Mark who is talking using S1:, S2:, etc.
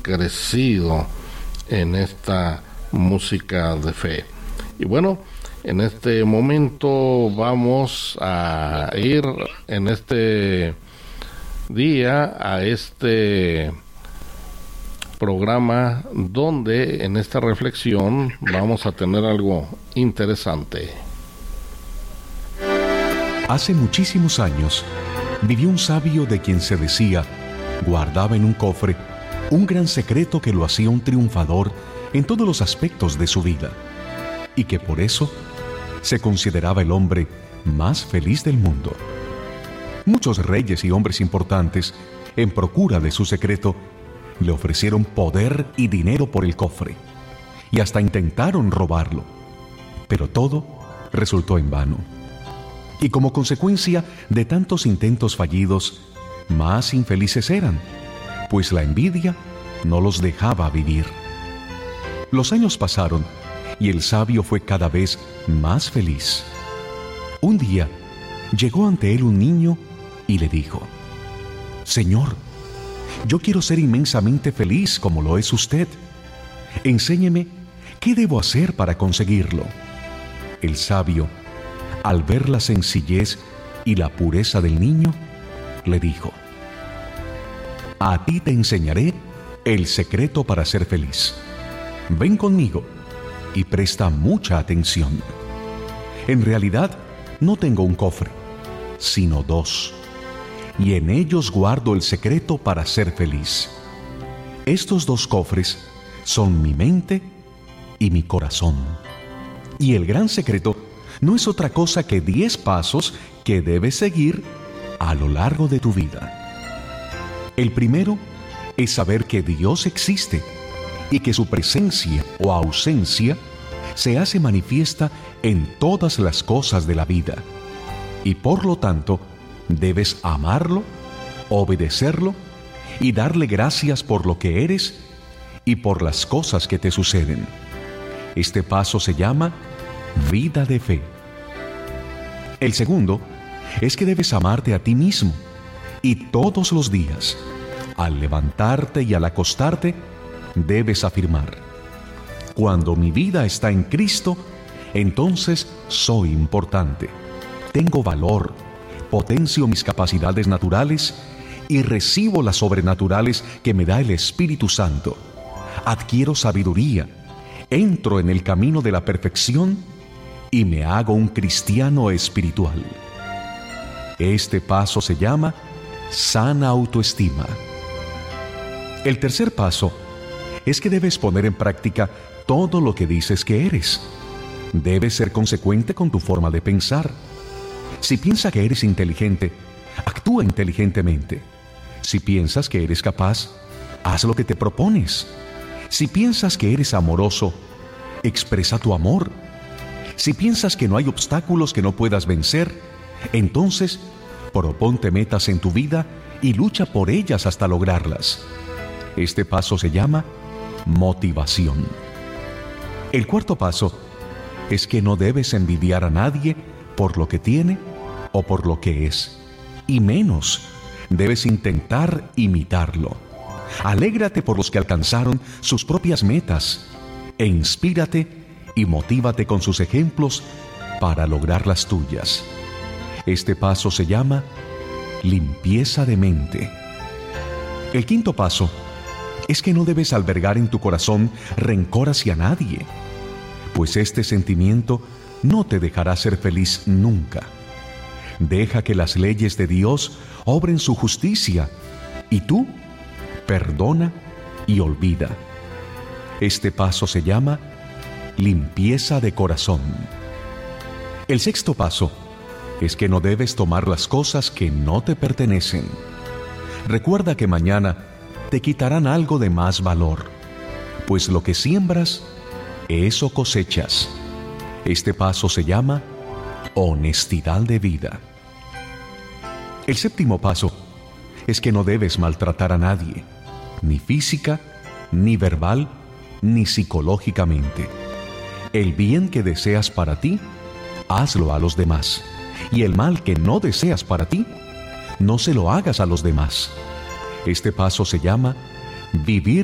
S1: crecido en esta música de fe. Y bueno, en este momento vamos a ir en este día a este programa donde en esta reflexión vamos a tener algo interesante.
S2: Hace muchísimos años vivió un sabio de quien se decía guardaba en un cofre un gran secreto que lo hacía un triunfador en todos los aspectos de su vida, y que por eso se consideraba el hombre más feliz del mundo. Muchos reyes y hombres importantes, en procura de su secreto, le ofrecieron poder y dinero por el cofre, y hasta intentaron robarlo, pero todo resultó en vano. Y como consecuencia de tantos intentos fallidos, más infelices eran, pues la envidia no los dejaba vivir. Los años pasaron y el sabio fue cada vez más feliz. Un día llegó ante él un niño y le dijo: «Señor, yo quiero ser inmensamente feliz como lo es usted. Enséñeme qué debo hacer para conseguirlo». El sabio, al ver la sencillez y la pureza del niño, le dijo: «A ti te enseñaré el secreto para ser feliz. Ven conmigo y presta mucha atención. En realidad, no tengo un cofre, sino dos, y en ellos guardo el secreto para ser feliz. Estos dos cofres son mi mente y mi corazón. Y el gran secreto no es otra cosa que 10 pasos que debes seguir a lo largo de tu vida. El primero es saber que Dios existe y que su presencia o ausencia se hace manifiesta en todas las cosas de la vida. Y por lo tanto, debes amarlo, obedecerlo y darle gracias por lo que eres y por las cosas que te suceden. Este paso se llama vida de fe. El segundo es que debes amarte a ti mismo, y todos los días, al levantarte y al acostarte, debes afirmar: cuando mi vida está en Cristo, entonces soy importante, tengo valor, potencio mis capacidades naturales y recibo las sobrenaturales que me da el Espíritu Santo. Adquiero sabiduría, entro en el camino de la perfección y me hago un cristiano espiritual. Este paso se llama sana autoestima. El tercer paso es que debes poner en práctica todo lo que dices que eres. Debes ser consecuente con tu forma de pensar. Si piensas que eres inteligente, actúa inteligentemente. Si piensas que eres capaz, haz lo que te propones. Si piensas que eres amoroso, expresa tu amor. Si piensas que no hay obstáculos que no puedas vencer, entonces proponte metas en tu vida y lucha por ellas hasta lograrlas. Este paso se llama motivación. El cuarto paso es que no debes envidiar a nadie por lo que tiene o por lo que es, y menos debes intentar imitarlo. Alégrate por los que alcanzaron sus propias metas e inspírate y motívate con sus ejemplos para lograr las tuyas. Este paso se llama limpieza de mente. El quinto paso es que no debes albergar en tu corazón rencor hacia nadie, pues este sentimiento no te dejará ser feliz nunca. Deja que las leyes de Dios obren su justicia y tú perdona y olvida. Este paso se llama limpieza de corazón. El sexto paso es que no debes tomar las cosas que no te pertenecen. Recuerda que mañana te quitarán algo de más valor, pues lo que siembras, eso cosechas. Este paso se llama honestidad de vida. El séptimo paso es que no debes maltratar a nadie, ni física, ni verbal, ni psicológicamente. El bien que deseas para ti, hazlo a los demás, y el mal que no deseas para ti, no se lo hagas a los demás. Este paso se llama vivir